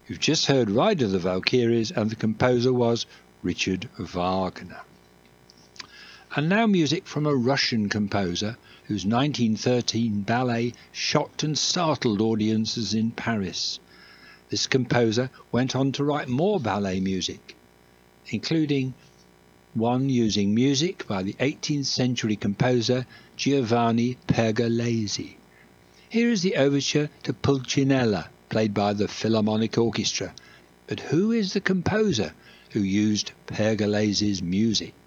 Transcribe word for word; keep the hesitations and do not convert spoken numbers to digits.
You've just heard Ride of the Valkyries, and the composer was Richard Wagner. And now music from a Russian composer whose nineteen thirteen ballet shocked and startled audiences in Paris. This composer went on to write more ballet music, including one using music by the eighteenth century composer Giovanni Pergolesi. Here is the overture to Pulcinella, played by the Philharmonic Orchestra. But who is the composer who used Pergolesi's music?